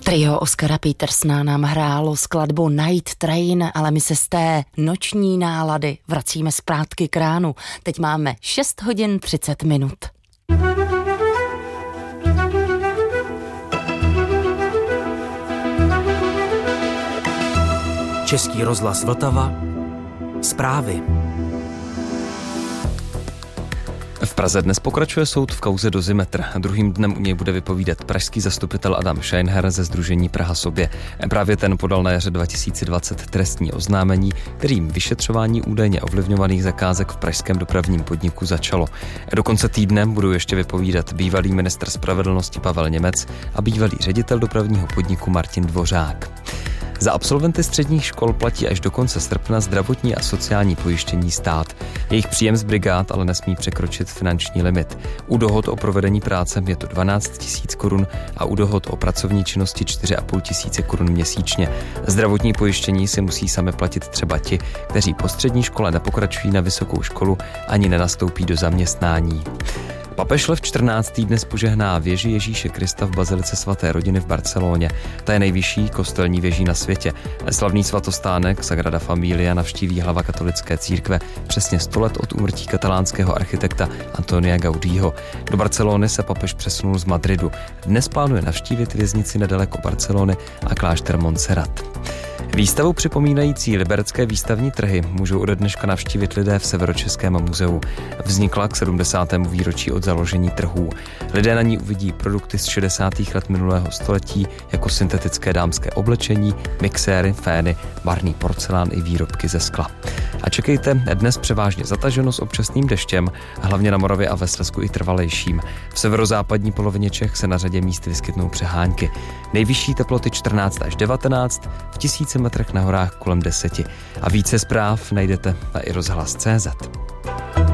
Trio Oskara Petersona nám hrálo skladbu Night Train, ale my se z té noční nálady vracíme zpátky k ránu. Teď máme 6 hodin 30 minut. Český rozhlas Vltava. Zprávy. V Praze dnes pokračuje soud v kauze Dozimetr. Druhým dnem u něj bude vypovídat pražský zastupitel Adam Scheinher ze sdružení Praha sobě. Právě ten podal na jaře 2020 trestní oznámení, kterým vyšetřování údajně ovlivňovaných zakázek v pražském dopravním podniku začalo. Do konce týdne budou ještě vypovídat bývalý ministr spravedlnosti Pavel Němec a bývalý ředitel dopravního podniku Martin Dvořák. Za absolventy středních škol platí až do konce srpna zdravotní a sociální pojištění stát. Jejich příjem z brigád ale nesmí překročit finanční limit. U dohod o provedení práce je to 12 000 korun a u dohod o pracovní činnosti 4 500 korun měsíčně. Zdravotní pojištění si musí sami platit třeba ti, kteří po střední škole nepokračují na vysokou školu ani nenastoupí do zaměstnání. Papež Lev 14. dnes požehná věži Ježíše Krista v bazilice svaté rodiny v Barceloně. Ta je nejvyšší kostelní věží na světě. Slavný svatostánek Sagrada Familia navštíví hlava katolické církve přesně 100 let od úmrtí katalánského architekta Antonia Gaudího. Do Barcelony se papež přesunul z Madridu. Dnes plánuje navštívit věznici nedaleko Barcelony a klášter Montserrat. Výstavu připomínající liberecké výstavní trhy můžou ode dneška navštívit lidé v Severočeském muzeu. Vznikla k 70. výročí od založení trhů. Lidé na ní uvidí produkty z 60. let minulého století jako syntetické dámské oblečení, mixéry, fény, barný porcelán i výrobky ze skla. A čekejte dnes převážně zataženo s občasným deštěm, hlavně na Moravě a ve Slezsku i trvalejším. V severozápadní polovině Čech se na řadě míst vyskytnou přehánky. Nejvyšší teploty 14 až 19, v 1000 metrech na horách kolem 10. A více zpráv najdete na iRozhlas.cz.